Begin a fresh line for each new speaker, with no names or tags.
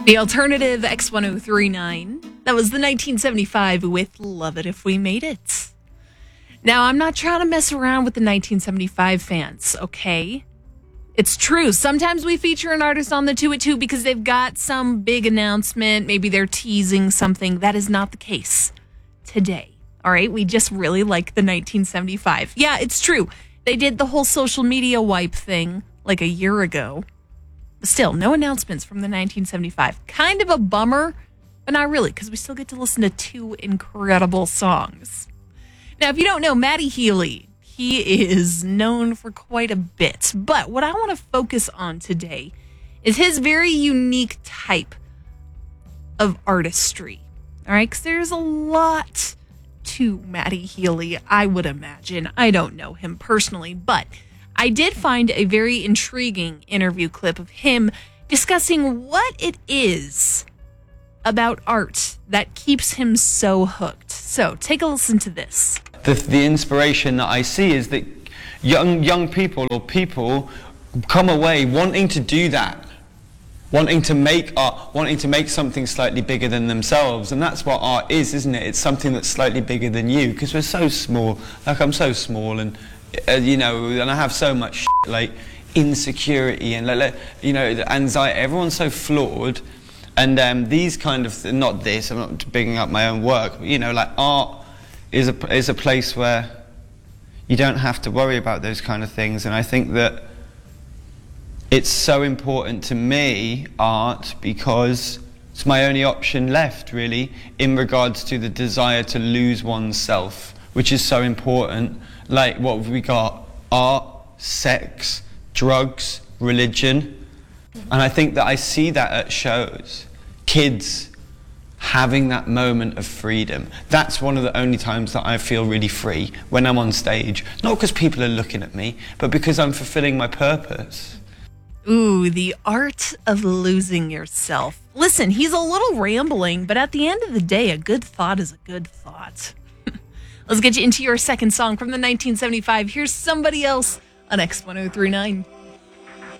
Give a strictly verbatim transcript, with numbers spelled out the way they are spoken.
The alternative X ten thirty-nine. That was the nineteen seventy-five with Love It If We Made It. Now, I'm not trying to mess around with the nineteen seventy-five fans, okay? It's true. Sometimes we feature an artist on the two at two because they've got some big announcement. Maybe they're teasing something. That is not the case today. All right? We just really like the nineteen seventy-five. Yeah, it's true. They did the whole social media wipe thing like a year ago. But still, no announcements from the nineteen seventy-five. Kind of a bummer, but not really, because we still get to listen to two incredible songs. Now, if you don't know, Matty Healy, he is known for quite a bit. But what I want to focus on today is his very unique type of artistry. All right, because there's a lot to Matty Healy, I would imagine. I don't know him personally, but I did find a very intriguing interview clip of him discussing what it is about art that keeps him so hooked. So take a listen to this.
The, the inspiration that I see is that young young people or people come away wanting to do that, wanting to make art, wanting to make something slightly bigger than themselves, and that's what art is, isn't it? It's something that's slightly bigger than you, because we're so small. Like, I'm so small, and uh, you know, and I have so much shit, like insecurity and like, you know, anxiety. Everyone's so flawed, and um, these kind of th- not this. I'm not bigging up my own work, but you know, like art is a is a place where you don't have to worry about those kind of things, and I think that it's so important to me, art, because it's my only option left, really, in regards to the desire to lose oneself, which is so important. Like, what have we got? Art, sex, drugs, religion. And I think that I see that at shows. Kids having that moment of freedom. That's one of the only times that I feel really free, when I'm on stage. Not because people are looking at me, but because I'm fulfilling my purpose.
Ooh, the art of losing yourself. Listen, he's a little rambling, but at the end of the day, a good thought is a good thought. Let's get you into your second song from the nineteen seventy-five. Here's Somebody Else on X ten thirty-nine.